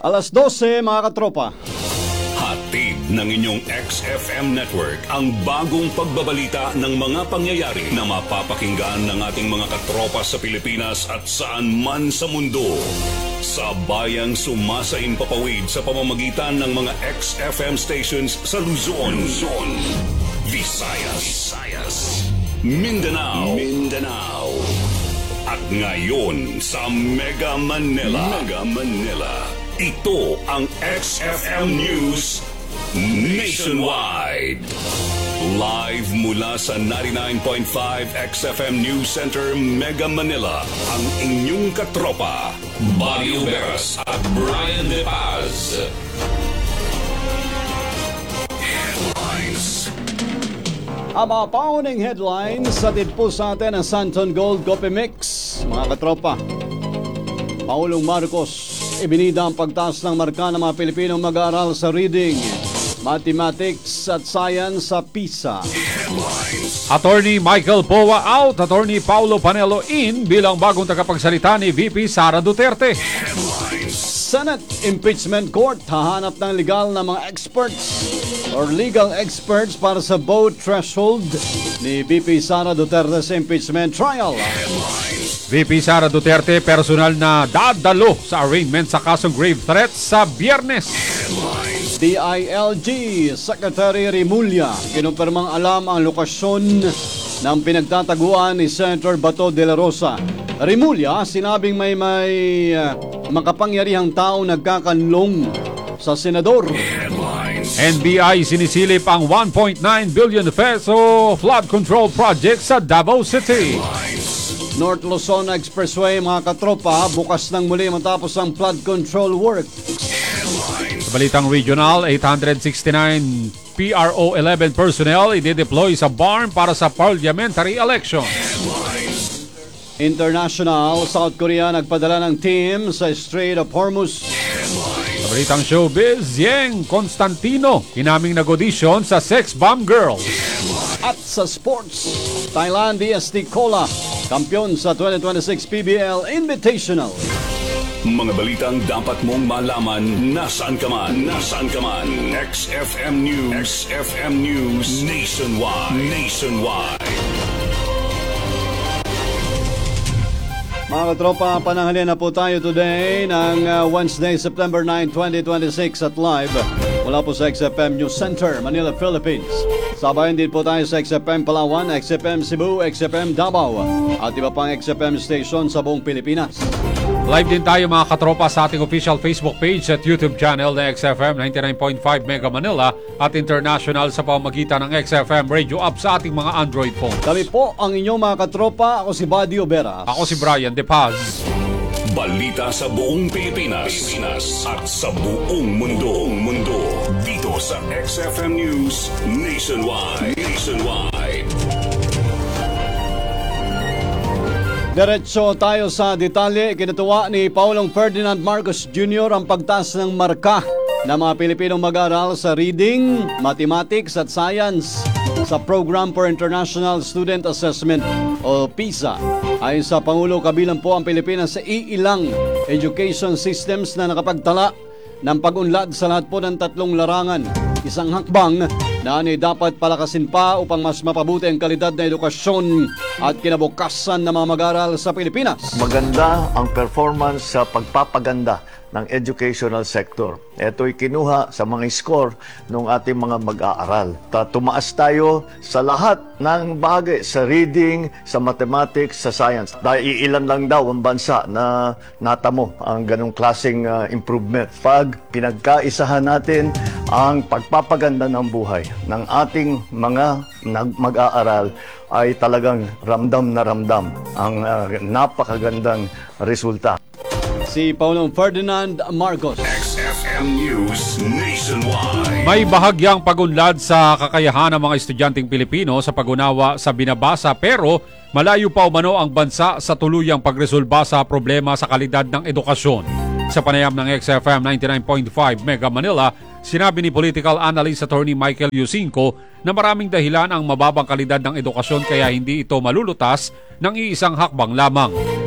Alas 12 mga katropa. Hatid ng inyong XFM Network ang bagong pagbabalita ng mga pangyayari na mapapakinggan ng ating mga katropa sa Pilipinas at saan man sa mundo. Sa bayang sumasaimpapawid sa pamamagitan ng mga XFM stations sa Luzon, Visayas, Mindanao, at ngayon sa Mega Manila. Ito ang XFM News Nationwide. Live mula sa 99.5 XFM News Center, Mega Manila, ang inyong katropa, Buddy Uberas at Brian De Paz. Headlines. Ang mga paunang headlines sa po sa atin ang Santon Gold Coffee Mix. Mga katropa, Pangulong Marcos ibinida ang pagtaas ng marka ng mga Pilipinong mag-aaral sa reading, mathematics at science sa PISA. Attorney Michael Powa out, Attorney Paulo Panelo in bilang bagong tagapagsalita ni VP Sara Duterte. Senate Impeachment Court hahanap ng legal na mga experts or legal experts para sa vote threshold ni VP Sara Duterte sa impeachment trial. VP Sara Duterte personal na dadalo sa arraignment sa kasong grave threat sa Biyernes. DILG Secretary Remulla kinumpirmang alam ang lokasyon ng pinagtataguan ni Senator Bato de la Rosa. Remulla sinabing may makapangyarihang tao nagkakanlong sa senador. NBI sinisilip ang 1.9 billion peso flood control project sa Davao City. North Luzon Expressway mga katropa bukas ng muli matapos ang flood control work. Sa balitang regional, 869 PRO 11 personnel i-deploy sa barn para sa parliamentary election. International, South Korea nagpadala ng team sa Strait of Hormuz. Sa balitang showbiz, Yeng Constantino kinaming nag-audition sa Sex Bomb Girls. At sa sports, Thailand DST Kola, kampiyon sa 2026 PBL Invitational. Mga balitang dapat mong malaman nasaan ka man. XFM News Nationwide. Mga katropa, pananghalian na po tayo today ng Wednesday, September 9, 2026 at live mula po sa XFM News Center, Manila, Philippines. Sabayan din po tayo sa XFM Palawan, XFM Cebu, XFM Davao at iba pang XFM station sa buong Pilipinas. Live din tayo mga katropa sa ating official Facebook page at YouTube channel na XFM 99.5 Mega Manila at international sa pamamagitan ng XFM Radio app sa ating mga Android phone. Kami po ang inyong mga katropa. Ako si Buddy Uberas. Ako si Brian De Paz. Balita sa buong Pilipinas at sa buong mundo. Dito sa XFM News Nationwide. Diretso tayo sa detalye. Kinatuwa ni Pangulong Ferdinand Marcos Jr. ang pagtaas ng marka ng mga Pilipinong mag-aaral sa reading, mathematics at science sa Program for International Student Assessment o PISA. Ayon sa Pangulo, kabilang po ang Pilipinas sa iilang education systems na nakapagtala ng pag-unlad sa lahat po ng tatlong larangan. Isang hakbang na dapat palakasin pa upang mas mapabuti ang kalidad na edukasyon at kinabukasan ng mga mag-aaral sa Pilipinas. Maganda ang performance sa pagpapaganda ng educational sector. Ito'y kinuha sa mga score ng ating mga mag-aaral. Tumaas tayo sa lahat ng bagay, sa reading, sa mathematics, sa science. Dahil ilan lang daw ang bansa na natamo ang ganong klaseng improvement. Pag pinagkaisahan natin ang pagpapaganda ng buhay ng ating mga mag-aaral, ay talagang ramdam na ramdam ang napakagandang resulta. Si Pangulong Ferdinand Marcos. XFM News Nationwide. May bahagyang pag-unlad sa kakayahan ng mga estudyanteng Pilipino sa pag-unawa sa binabasa pero malayo pa umano ang bansa sa tuluyang pagresolba sa problema sa kalidad ng edukasyon. Sa panayam ng XFM 99.5 Mega Manila, sinabi ni political analyst Attorney Michael Yusinko na maraming dahilan ang mababang kalidad ng edukasyon kaya hindi ito malulutas ng iisang hakbang lamang.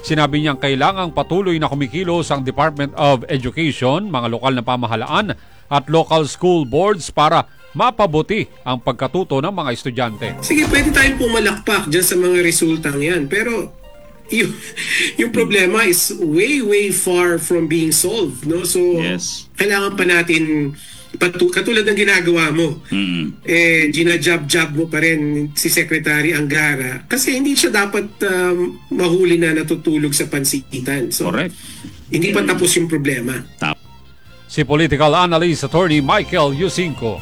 Sinabi niyang kailangang patuloy na kumikilos ang Department of Education, mga lokal na pamahalaan at local school boards para mapabuti ang pagkatuto ng mga estudyante. Sige, pwede tayong pumalakpak dyan sa mga resultang yan. Pero yung problema is way far from being solved. No? So, kailangan pa natin, katulad ng ginagawa mo, ginajab-jab mo pa rin si Secretary Angara kasi hindi siya dapat mahuli na natutulog sa pansikitan. So, correct. Hindi pa tapos yung problema. Si political analyst attorney Michael Yusinko.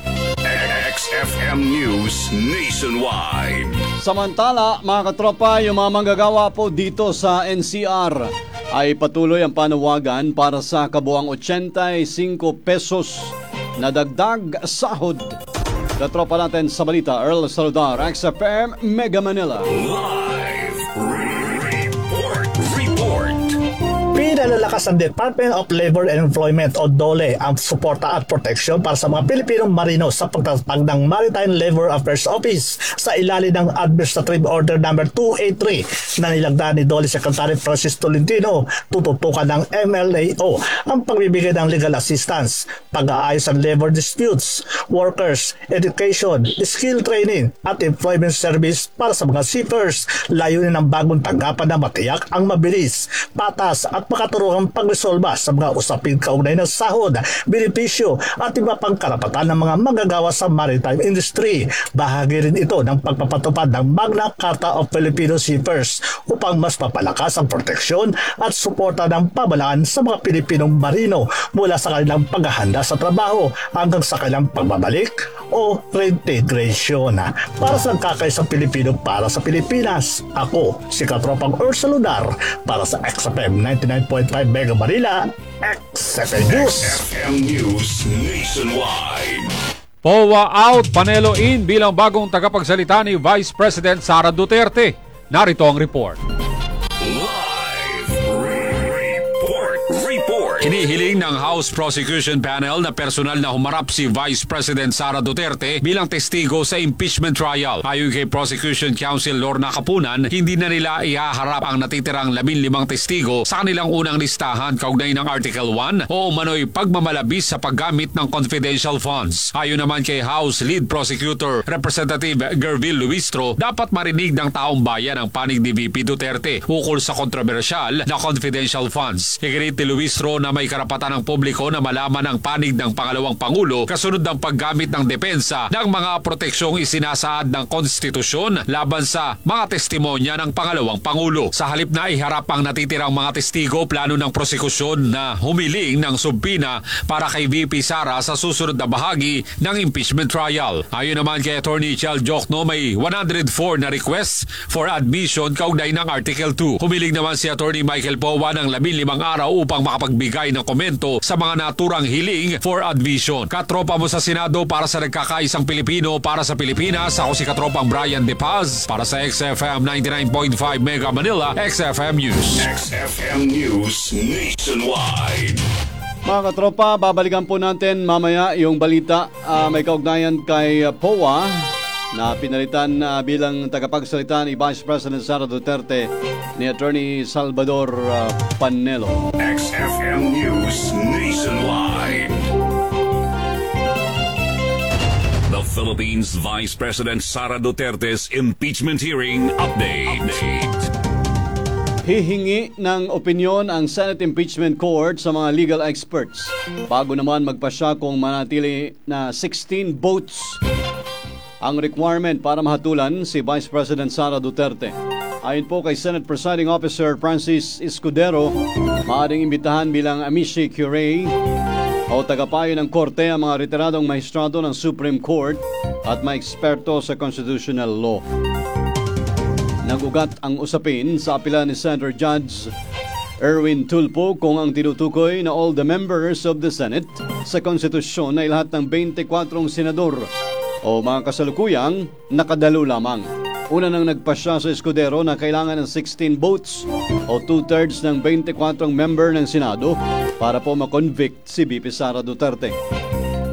XFM News Nationwide. Samantala, mga katropa, yung mga manggagawa po dito sa NCR ay patuloy ang panawagan para sa kabuang 85 pesos na dagdag sahod. Katropa natin sa balita, Earl Saludar, XFM Mega Manila. Live report. Pinalalakas ng Department of Labor and Employment o DOLE ang suporta at proteksyon para sa mga Pilipinong marino sa pagtatag ng Maritime Labor Affairs Office sa ilalim ng Administrative Order No. 283 na nilagda ni DOLE Secretary Francis Tolentino. Tututukan ng MLAO ang pagbibigay ng legal assistance, pag-aayos ng labor disputes, workers, education, skill training at employment service para sa mga seafarers. Layunin ng bagong tanggapan na matiyak ang mabilis, patas at makaturuang pagresolba sa mga usaping kaugnay ng sahod, benepisyo at iba pang karapatan ng mga manggagawa sa maritime industry. Bahagi rin ito ng pagpapatupad ng Magna Carta of Filipino Seafarers upang mas mapalakas ang proteksyon at suporta ng pamahalaan sa mga Pilipinong marino mula sa kanilang paghahanda sa trabaho hanggang sa kanilang pagbabalik o reintegration. Para sa kakaisang Pilipino para sa Pilipinas, ako si Katropang Ursa Lunar para sa XFM 99.5 Mega Manila, XFM News. XFM News Nationwide. POA out, Panelo in bilang bagong tagapagsalita ni Vice President Sara Duterte. Narito ang report. Hinihiling ng House Prosecution Panel na personal na humarap si Vice President Sara Duterte bilang testigo sa impeachment trial. Ayon kay Prosecution Counsel Lorna Kapunan, hindi na nila ihaharap ang natitirang 15 testigo sa kanilang unang listahan kaugnay ng Article 1 o umano'y pagmamalabis sa paggamit ng confidential funds. Ayon naman kay House Lead Prosecutor Representative Gervil Luistro, dapat marinig ng taong bayan ang panig ni VP Duterte ukol sa kontrobersyal na confidential funds. Iginit ni Luistro na may karapatan ng publiko na malaman ang panig ng pangalawang pangulo kasunod ng paggamit ng depensa ng mga proteksyong isinasaad ng konstitusyon laban sa mga testimonya ng pangalawang pangulo. Sa halip na iharap ang natitirang mga testigo, plano ng prosekusyon na humiling ng subpina para kay VP Sara sa susunod na bahagi ng impeachment trial. Ayon naman kay Attorney Chel Jokno, may 104 na requests for admission kaugnay ng Article 2. Humiling naman si Attorney Michael Powa ng 15 araw upang makapagbigay ng komento sa mga naturang hiling for admission. Katropa mo sa Senado para sa nagkakaisang Pilipino para sa Pilipinas. Ako si Katropang Brian De Paz para sa XFM 99.5 Mega Manila, XFM News. XFM News Nationwide. Mga katropa, babalikan po natin mamaya yung balita may kaugnayan kay POA na pinalitan bilang tagapagsalita ni Vice President Sara Duterte ni Attorney Salvador Panelo. XFM News Nationwide. The Philippines Vice President Sara Duterte's impeachment hearing update. Hihingi ng opinyon ang Senate Impeachment Court sa mga legal experts bago naman magpasya kung manatili na 16 votes ang requirement para mahatulan si Vice President Sara Duterte. Ayon po kay Senate Presiding Officer Francis Escudero, maaaring imbitahan bilang amici curiae o tagapayo ng korte ang mga retiradong maestrado ng Supreme Court at mga eksperto sa constitutional law. Nagugat ang usapin sa apela ni Senator Judge Erwin Tulfo kung ang tinutukoy na all the members of the Senate sa konstitusyon ay lahat ng 24 senador o mga kasalukuyang nakadalo lamang. Una nang nagpasya sa Escudero na kailangan ng 16 votes o 2/3 ng 24 member ng Senado para po makonvict si VP Sara Duterte.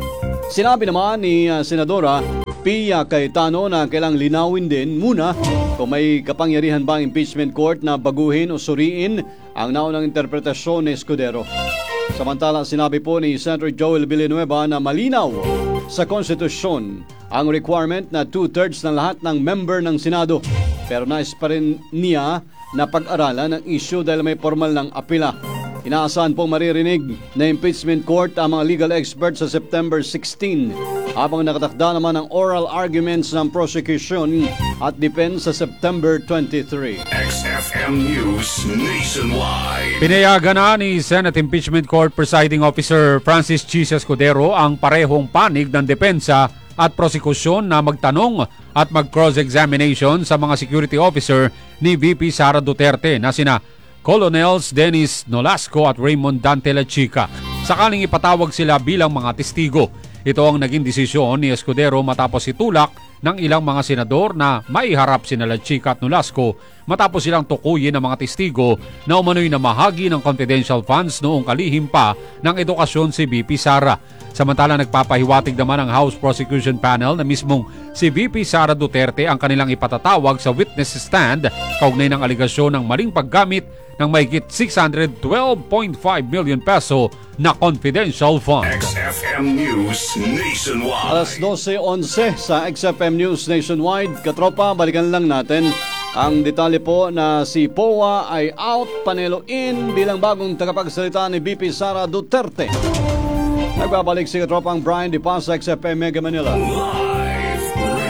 Sinabi naman ni Senadora Pia Cayetano na kailang linawin din muna kung may kapangyarihan ba ang impeachment court na baguhin o suriin ang naunang interpretasyon ni Escudero. Samantala, sinabi po ni Senator Joel Villanueva na malinaw sa konstitusyon ang requirement na 2/3 ng lahat ng member ng Senado. Pero nais pa rin niya na pag-aralan ang issue dahil may formal ng apela. Inaasahan pong maririnig na impeachment court ang mga legal experts sa September 16 habang nakatakda naman ang oral arguments ng prosecution at defense sa September 23. XFM News Nationwide. Pinayagan na ni Senate Impeachment Court Presiding Officer Francis Chis Escudero ang parehong panig ng depensa at prosekusyon na magtanong at mag-cross-examination sa mga security officer ni VP Sara Duterte na sina Colonels Dennis Nolasco at Raymond Dante Lachica. Sakaling ipatawag sila bilang mga testigo. Ito ang naging desisyon ni Escudero matapos itulak ng ilang mga senador na maiharap sina Lachica at Nolasco matapos silang tukuyin ng mga testigo na umano'y namahagi ng confidential funds noong kalihim pa ng edukasyon si VP Sara. Samantala, nagpapahiwatig naman ang House Prosecution Panel na mismong si VP Sara Duterte ang kanilang ipatatawag sa witness stand kaugnay ng aligasyon ng maling paggamit ng mahigit 612.5 million peso na confidential funds. XFM News Nationwide. Alas 12:11 sa XFM News Nationwide. Katropa, balikan lang natin ang detalye po na si POA ay out, Panelo in bilang bagong tagapagsalita ni VP Sara Duterte. Nagbabalik si katropang Brian Di Paz sa XFM Mega Manila. Live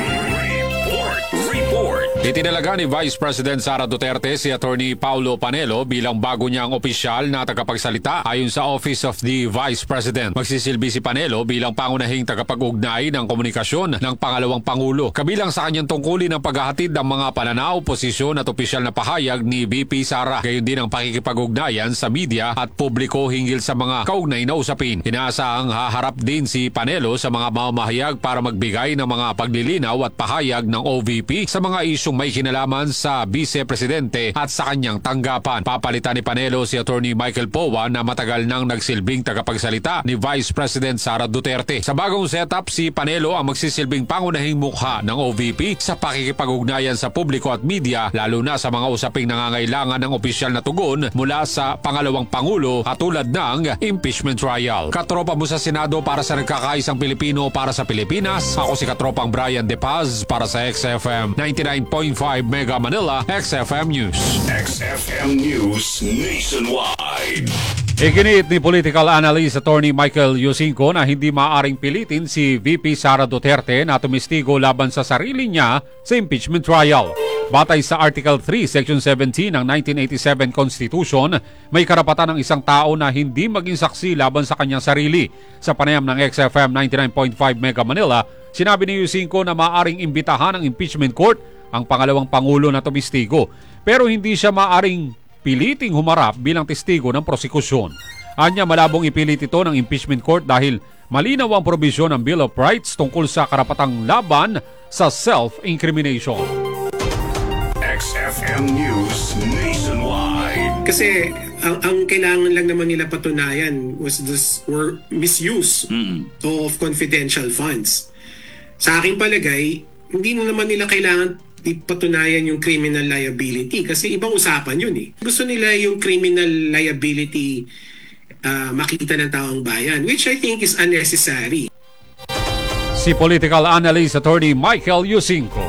report. Itinalaga ni Vice President Sara Duterte si Attorney Paulo Panelo bilang bago niyang opisyal na tagapagsalita ayon sa Office of the Vice President. Magsisilbi si Panelo bilang pangunahing tagapag-ugnay ng komunikasyon ng pangalawang Pangulo. Kabilang sa kanyang tungkulin ang paghahatid ng mga pananaw, posisyon at opisyal na pahayag ni VP Sara. Gayon din ang pakikipag-ugnayan sa media at publiko hinggil sa mga kaugnay na usapin. Inaasahang haharap din si Panelo sa mga mamahayag para magbigay ng mga paglilinaw at pahayag ng OVP sa mga isyong may kinalaman sa Vice Presidente at sa kanyang tanggapan. Papalitan ni Panelo si Attorney Michael Powa na matagal nang nagsilbing tagapagsalita ni Vice President Sara Duterte. Sa bagong setup, si Panelo ang magsisilbing pangunahing mukha ng OVP sa pakikipag-ugnayan sa publiko at media, lalo na sa mga usaping nangangailangan ng opisyal na tugon mula sa pangalawang Pangulo katulad ng impeachment trial. Katropa mo sa Senado para sa nagkakaisang Pilipino para sa Pilipinas. Ako si katropang Brian De Paz para sa XFM 99.5 Mega Manila, XFM News. XFM News Nationwide. Iginiit ni political analyst Attorney Michael Yusinko na hindi maaaring pilitin si VP Sara Duterte na tumistigo laban sa sarili niya sa impeachment trial. Batay sa Article 3, Section 17 ng 1987 Constitution, may karapatan ng isang tao na hindi maging saksi laban sa kanyang sarili. Sa panayam ng XFM 99.5 Mega Manila, sinabi ni Yusinko na maaaring imbitahan ng impeachment court ang pangalawang Pangulo na tumistigo, pero hindi siya maaaring piliting humarap bilang testigo ng prosekusyon. Anya, malabong ipilit ito ng impeachment court dahil malinaw ang probisyon ng Bill of Rights tungkol sa karapatang laban sa self-incrimination. XFM News Nationwide. Kasi ang kailangan lang naman nila patunayan was this or misuse of confidential funds. Sa aking palagay, hindi na naman nila kailangan ipatunayan yung criminal liability kasi ibang usapan yun eh. Gusto nila yung criminal liability makita ng taong bayan, which I think is unnecessary. Si political analyst Attorney Michael Yusinko.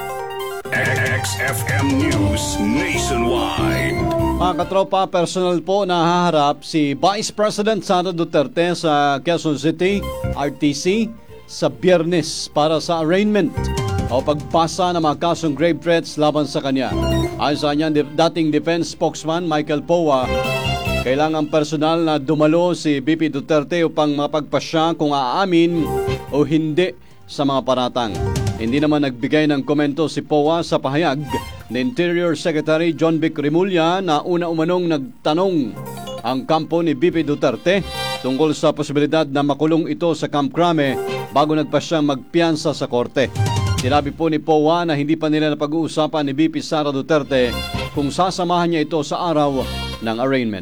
XFM News Nationwide. Mga katropa, personal po na haharap si Vice President Sara Duterte sa Quezon City, RTC, sa Biyernes para sa arraignment o pagpasa ng mga kasong grave threats laban sa kanya. Ayon sa kanya, dating defense spokesman Michael Powa, kailangan personal na dumalo si VP Duterte upang mapagpasya kung aamin o hindi sa mga paratang. Hindi naman nagbigay ng komento si Powa sa pahayag ni Interior Secretary John Vic Remulla na una umanong nagtanong ang kampo ni VP Duterte tungkol sa posibilidad na makulong ito sa Camp Crame bago nagpasyang magpiyansa sa korte. Sinabi po ni Powa na hindi pa nila napag-uusapan ni VP Sara Duterte kung sasamahan niya ito sa araw ng arraignment.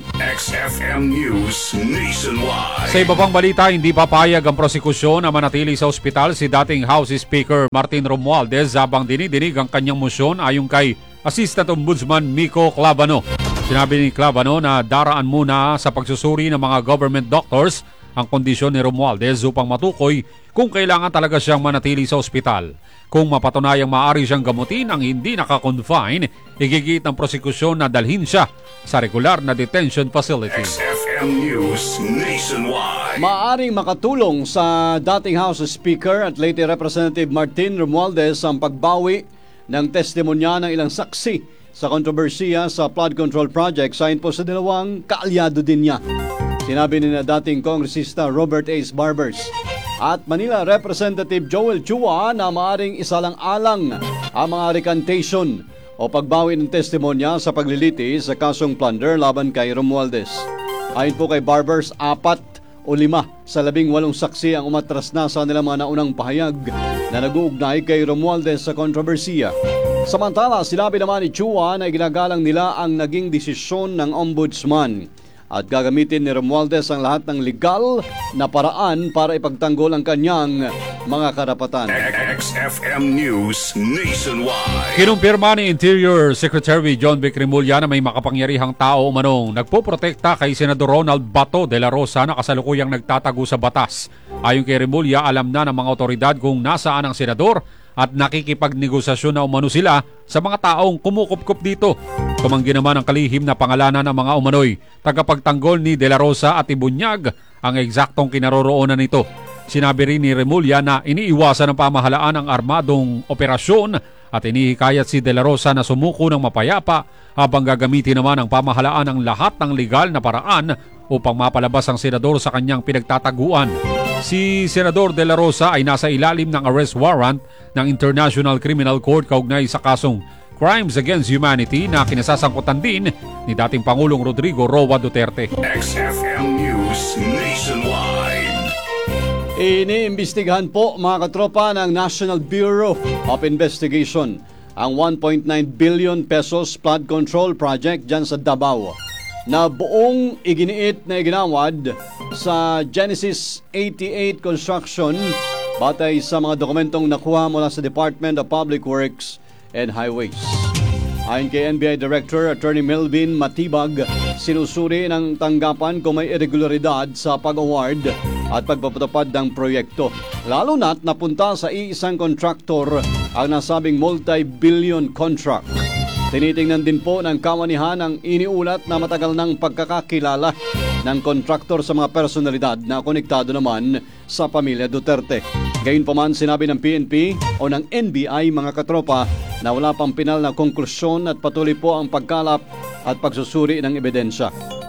XFM News Nationwide. Sa iba pang balita, hindi papayag ang prosekusyon na manatili sa ospital si dating House Speaker Martin Romualdez habang dinidinig ang kanyang motion ayon kay Assistant Ombudsman Miko Clavano. Sinabi ni Clavano na daraan muna sa pagsusuri ng mga government doctors ang kondisyon ni Romualdez upang matukoy kung kailangan talaga siyang manatili sa ospital. Kung mapatunayang maaari siyang gamutin ang hindi naka-confine, igigit ng prosekusyon na dalhin siya sa regular na detention facility. XFM News Nationwide. Maaring makatulong sa dating House Speaker at late Representative Martin Romualdez ang pagbawi ng testimonya ng ilang saksi sa kontrobersiya sa flood control project sa po sa dalawang kaalyado din niya. Sinabi ni na dating Kongresista Robert A. Barbers at Manila Representative Joel Chua na maaring isalang-alang ang mga recantation o pagbawi ng testimonya sa pagliliti sa kasong plunder laban kay Romualdez. Ayon po kay Barbers, 4 o 5 sa 18 saksi ang umatras na sa nilang mga naunang pahayag na nag-uugnay kay Romualdez sa kontrobersiya. Samantala, sinabi naman ni Chua na ginagalang nila ang naging desisyon ng ombudsman at gagamitin ni Romualdez ang lahat ng legal na paraan para ipagtanggol ang kanyang mga karapatan. XFM News Nationwide. Kinumpirma ni Interior Secretary John Vic Remulla na may makapangyarihang tao umanong nagpoprotekta kay Senador Ronald Bato de la Rosa na kasalukuyang nagtatago sa batas. Ayon kay Remulla, alam na ng mga otoridad kung nasaan ang senador at nakikipagnegosasyon na umano sila sa mga taong kumukupkup dito. Tumanggi naman ang kalihim na pangalanan ng mga umano'y tagapagtanggol ni De La Rosa at ibunyag ang eksaktong kinaroroonan nito. Sinabi rin ni Remulla na iniiwasan ng pamahalaan ang armadong operasyon at inihikayat si De La Rosa na sumuko ng mapayapa habang gagamitin naman ng pamahalaan ang lahat ng legal na paraan upang mapalabas ang senador sa kanyang pinagtataguan. Si Senador De La Rosa ay nasa ilalim ng arrest warrant ng International Criminal Court kaugnay sa kasong Crimes Against Humanity na kinasasangkutan din ni dating Pangulong Rodrigo Roa Duterte. XFM News Nationwide. Iniimbestigahan po mga katropa ng National Bureau of Investigation ang 1.9 billion pesos flood control project dyan sa Davao na buong iginiit na iginawad sa Genesis 88 Construction batay sa mga dokumentong nakuha mula sa Department of Public Works and Highways. Ayon kay NBI Director Attorney Melvin Matibag, sinusuri ng tanggapan kung may irregularidad sa pag-award at pagpapatupad ng proyekto. Lalo na't napunta sa iisang kontraktor ang nasabing multi-billion contract. Tinitingnan din po ng kawanihan ang iniulat na matagal ng pagkakakilala ng kontraktor sa mga personalidad na konektado naman sa pamilya Duterte. Gayunpaman, sinabi ng PNP o ng NBI mga katropa na wala pang pinal na konklusyon at patuloy po ang pagkalap at pagsusuri ng ebidensya.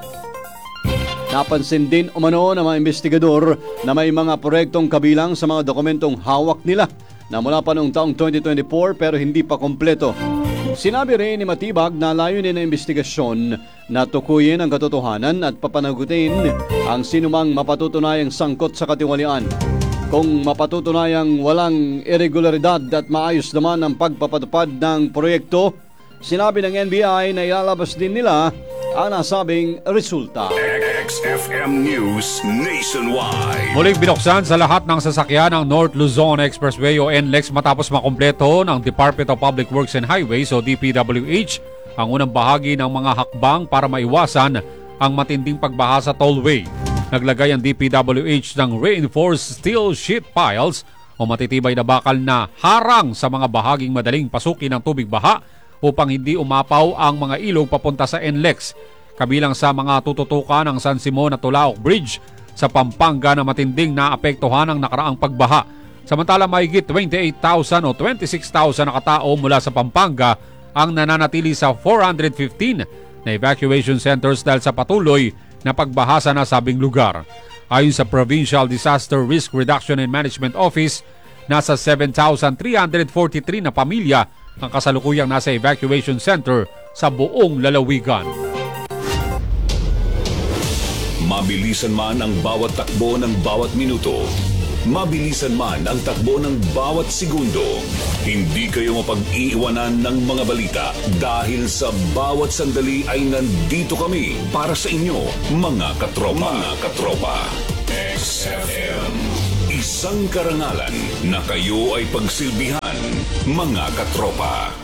Napansin din umano ng mga investigador na may mga proyektong kabilang sa mga dokumentong hawak nila na mula pa noong taong 2024 pero hindi pa kompleto. Sinabi rin ni Matibag na layunin ng investigasyon na tukuyin ang katotohanan at papanagutin ang sinumang mapatutunayang sangkot sa katiwalian. Kung mapatutunayang walang irregularidad at maayos naman ang pagpapatupad ng proyekto, sinabi ng NBI na ilalabas din nila ang nasabing resulta. XFM News Nationwide. Muling binuksan sa lahat ng sasakyan ng North Luzon Expressway o NLEX matapos makumpleto ng Department of Public Works and Highways o DPWH ang unang bahagi ng mga hakbang para maiwasan ang matinding pagbaha sa tollway. Naglagay ang DPWH ng reinforced steel sheet piles o matitibay na bakal na harang sa mga bahaging madaling pasukin ng tubig baha upang hindi umapaw ang mga ilog papunta sa NLEX. Kabilang sa mga tututukan ng San Simon at Tulaok Bridge sa Pampanga na matinding naapektuhan ng nakaraang pagbaha. Samantala, mahigit 28,000 o 26,000 na katao mula sa Pampanga ang nananatili sa 415 na evacuation centers dahil sa patuloy na pagbaha sa nasabing lugar. Ayon sa Provincial Disaster Risk Reduction and Management Office, nasa 7,343 na pamilya ang kasalukuyang nasa evacuation center sa buong lalawigan. Mabilisan man ang bawat takbo ng bawat minuto, Mabilisan man ang takbo ng bawat segundo, hindi kayo mapag-iiwanan ng mga balita dahil sa bawat sandali ay nandito kami para sa inyo, mga katropa. Mga katropa. XFM. Isang karangalan na kayo ay pagsilbihan, mga katropa.